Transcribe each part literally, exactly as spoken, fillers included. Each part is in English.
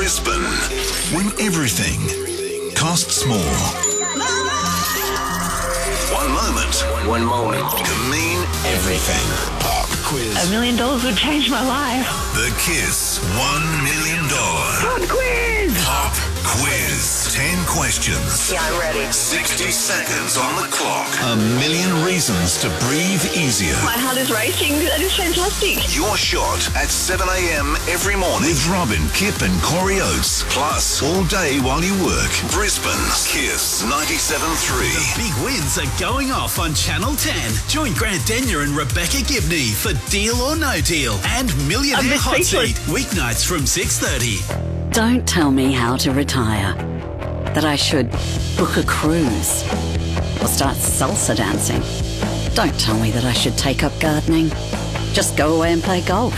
Brisbane, when everything costs more. One moment, one moment can mean everything. Pop quiz. A million dollars would change my life. The Kiss One Million Dollar Pop quiz. Pop Quiz. Ten questions. Yeah, I'm ready. Sixty seconds on the clock. A million reasons to breathe easier. My heart is racing. That is fantastic. Your shot at seven a.m. every morning with Robin, Kip and Corey Oates. Plus, all day while you work. Brisbane's Kiss ninety-seven point three. The big wins are going off on Channel ten. Join Grant Denyer and Rebecca Gibney for Deal or No Deal and Millionaire Hot Seat. Weeknights from six thirty. Don't tell me how to retire. That I should book a cruise or start salsa dancing. Don't tell me that I should take up gardening. Just go away and play golf.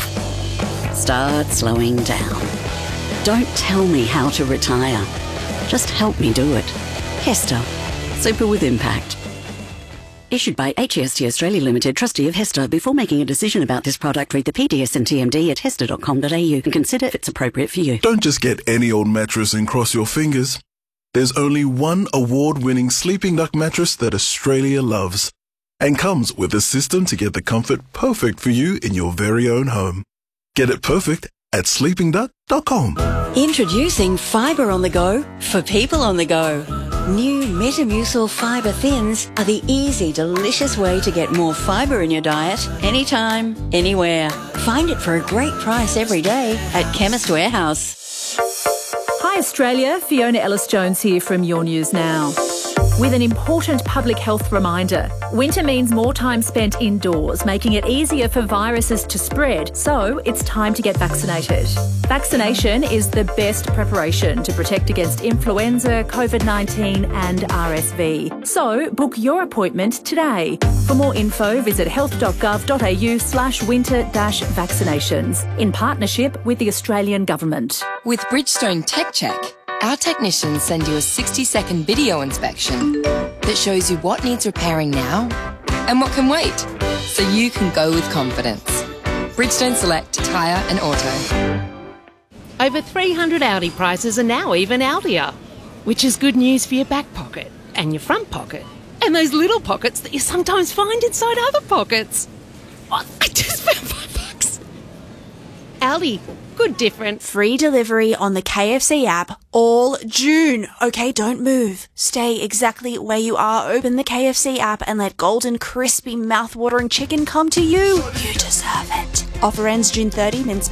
Start slowing down. Don't tell me how to retire. Just help me do it. Hester. Super with impact. Issued by H E S T Australia Limited, trustee of Hester. Before making a decision about this product, read the P D S and T M D at hester dot com dot a u and consider if it's appropriate for you. Don't just get any old mattress and cross your fingers. There's only one award-winning Sleeping Duck mattress that Australia loves and comes with a system to get the comfort perfect for you in your very own home. Get it perfect at sleeping duck dot com. Introducing Fibre on the Go for people on the go. New Metamucil Fibre Thins are the easy, delicious way to get more fibre in your diet anytime, anywhere. Find it for a great price every day at Chemist Warehouse. Hi Australia, Fiona Ellis-Jones here from Your News Now. With an important public health reminder. Winter means more time spent indoors, making it easier for viruses to spread, so it's time to get vaccinated. Vaccination is the best preparation to protect against influenza, COVID nineteen and R S V. So book your appointment today. For more info, visit health dot gov dot a u slash winter dash vaccinations in partnership with the Australian Government. With Bridgestone Tech Check, our technicians send you a sixty second video inspection that shows you what needs repairing now and what can wait, so you can go with confidence. Bridgestone Select Tyre and Auto. Over three hundred Audi prices are now even Audier, which is good news for your back pocket and your front pocket and those little pockets that you sometimes find inside other pockets. Oh, I just found five bucks. Audi. Good difference. Free delivery on the K F C app all June. Okay, don't move. Stay exactly where you are. Open the K F C app and let golden, crispy, mouth-watering chicken come to you. You deserve it. Offer ends June thirtieth.